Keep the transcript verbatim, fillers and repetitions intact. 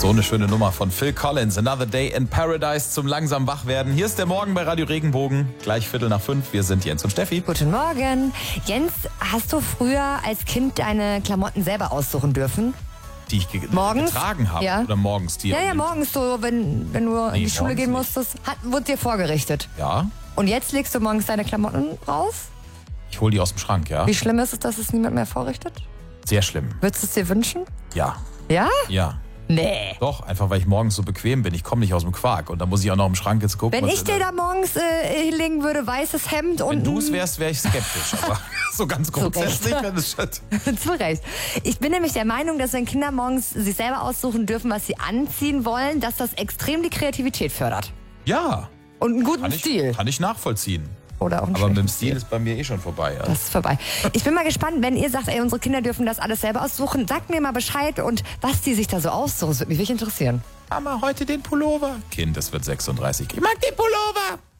So eine schöne Nummer von Phil Collins, Another Day in Paradise zum langsam Wachwerden. Hier ist der Morgen bei Radio Regenbogen, gleich Viertel nach fünf. Wir sind Jens und Steffi. Guten Morgen. Jens, hast du früher als Kind deine Klamotten selber aussuchen dürfen? Die ich ge Morgens? getragen habe Ja. oder morgens die? Ja, ja, morgens so, wenn, wenn du Nee, in die Schule morgens gehen nicht. musstest, hat, wurde dir vorgerichtet. Ja, Und jetzt legst du morgens deine Klamotten raus? ich hole die aus dem Schrank, ja. Wie schlimm ist es, dass es niemand mehr vorrichtet? Sehr schlimm. Würdest du es dir wünschen? Ja, Ja? ja. Nee. Doch, einfach weil ich morgens so bequem bin. Ich komme nicht aus dem Quark und da muss ich auch noch im Schrank jetzt gucken. Wenn was ich in dir der- da morgens äh, hinlegen würde, weißes Hemd und... Wenn du es wärst, wäre ich skeptisch. Aber so ganz grundsätzlich, wenn es schon... Zu Recht. Ich bin nämlich der Meinung, dass wenn Kinder morgens sich selber aussuchen dürfen, was sie anziehen wollen, dass das extrem die Kreativität fördert. Ja, Und einen guten kann ich, Stil. kann ich nachvollziehen. Oder auch einen Aber mit dem schlechten Stil ist bei mir eh schon vorbei. Ja. Das ist vorbei. Ich bin mal gespannt, wenn ihr sagt, ey, unsere Kinder dürfen das alles selber aussuchen. Sagt mir mal Bescheid und was die sich da so aussuchen. Das würde mich wirklich interessieren. Mama, heute den Pullover. Kind, es wird sechsunddreißig. Ich mag den Pullover.